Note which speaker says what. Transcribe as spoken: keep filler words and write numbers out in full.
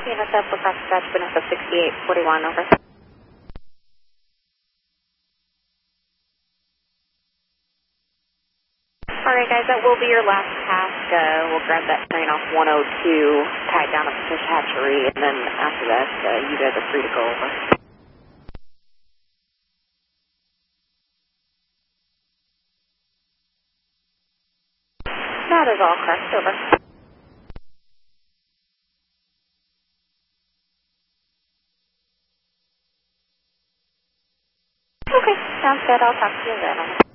Speaker 1: N S F across Dutch, Vanessa sixty-eight forty-one, over. Alright guys, that will be your last task. Uh, we'll grab that train off one oh two, tied down at the fish hatchery, and then after that, uh, you guys are free to go over. That is all correct, over. Okay, sounds good. I'll talk to you then.